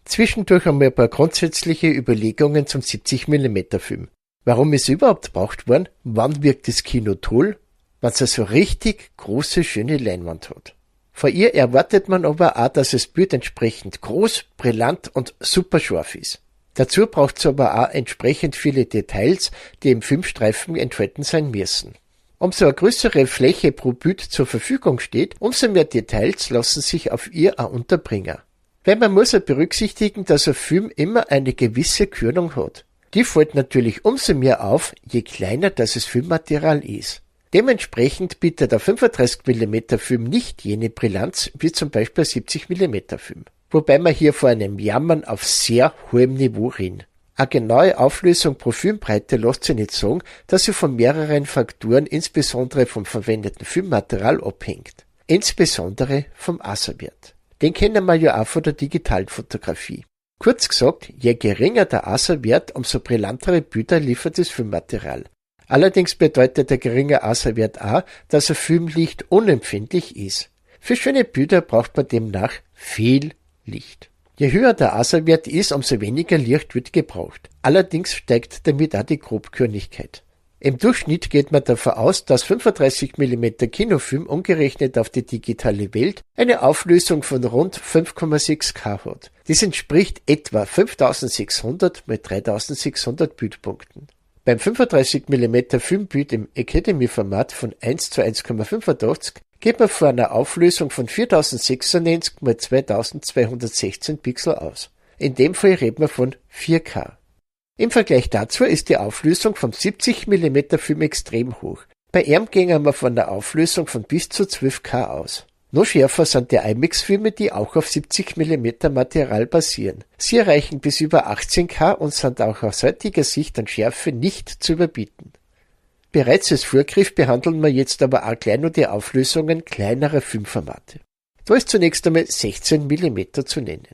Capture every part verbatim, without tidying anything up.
Zwischendurch einmal ein paar grundsätzliche Überlegungen zum siebzig Millimeter Film. Warum ist überhaupt gebraucht worden? Wann wirkt das Kino toll? Wenn es so richtig große, schöne Leinwand hat. Von ihr erwartet man aber auch, dass das Bild entsprechend groß, brillant und super scharf ist. Dazu braucht es aber auch entsprechend viele Details, die im Filmstreifen enthalten sein müssen. Umso eine größere Fläche pro Bild zur Verfügung steht, umso mehr Details lassen sich auf ihr auch unterbringen. Weil man muss auch berücksichtigen, dass ein Film immer eine gewisse Körnung hat. Die fällt natürlich umso mehr auf, je kleiner das Filmmaterial ist. Dementsprechend bietet der fünfunddreißig Millimeter Film nicht jene Brillanz wie zum Beispiel ein siebzig Millimeter Film. Wobei wir hier vor einem Jammern auf sehr hohem Niveau reden. Eine genaue Auflösung pro Filmbreite lässt sich nicht sagen, dass sie von mehreren Faktoren, insbesondere vom verwendeten Filmmaterial, abhängt. Insbesondere vom A S A-Wert. Den kennen wir ja auch von der digitalen Fotografie. Kurz gesagt, je geringer der A S A-Wert, umso brillantere Bilder liefert das Filmmaterial. Allerdings bedeutet der geringe A S A-Wert auch, dass ein Film lichtunempfindlich ist. Für schöne Bilder braucht man demnach viel Licht. Je höher der A S A-Wert ist, umso weniger Licht wird gebraucht. Allerdings steigt damit auch die Grobkörnigkeit. Im Durchschnitt geht man davon aus, dass fünfunddreißig Millimeter Kinofilm umgerechnet auf die digitale Welt eine Auflösung von rund fünf Komma sechs K hat. Dies entspricht etwa fünftausendsechshundert mal dreitausendsechshundert Bildpunkten. Beim fünfunddreißig Millimeter Filmbild im Academy-Format von eins zu eins Komma fünfundachtzig geht man von einer Auflösung von viertausendsechsundneunzig mal zweitausendzweihundertsechzehn Pixel aus. In dem Fall reden wir von vier K. Im Vergleich dazu ist die Auflösung vom siebzig Millimeter Film extrem hoch. Bei ihm gehen wir von einer Auflösung von bis zu zwölf K aus. Noch schärfer sind die IMAX-Filme, die auch auf siebzig Millimeter Material basieren. Sie erreichen bis über achtzehn K und sind auch aus heutiger Sicht an Schärfe nicht zu überbieten. Bereits als Vorgriff behandeln wir jetzt aber auch gleich nur die Auflösungen kleinerer Filmformate. Da ist zunächst einmal sechzehn Millimeter zu nennen.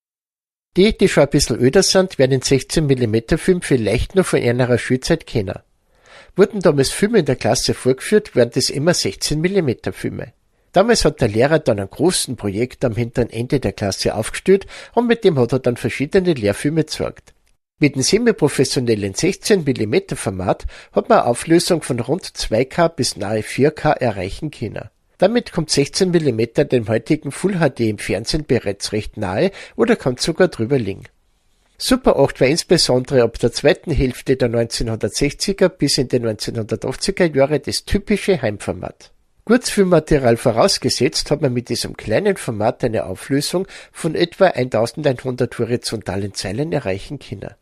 Die, die schon ein bisschen öder sind, werden den sechzehn Millimeter Film vielleicht noch von einer Schulzeit kennen. Wurden damals Filme in der Klasse vorgeführt, waren das immer sechzehn Millimeter Filme. Damals hat der Lehrer dann einen großen Projekt am hinteren Ende der Klasse aufgestellt und mit dem hat er dann verschiedene Lehrfilme gezeigt. Mit dem semi-professionellen sechzehn Millimeter Format hat man eine Auflösung von rund zwei K bis nahe vier K erreichen können. Damit kommt sechzehn Millimeter dem heutigen Full H D im Fernsehen bereits recht nahe oder kann sogar drüber liegen. Super acht war insbesondere ab der zweiten Hälfte der neunzehnhundertsechziger bis in die neunzehnhundertachtziger Jahre das typische Heimformat. Kurzfilmmaterial vorausgesetzt hat man mit diesem kleinen Format eine Auflösung von etwa eintausendeinhundert horizontalen Zeilen erreichen können.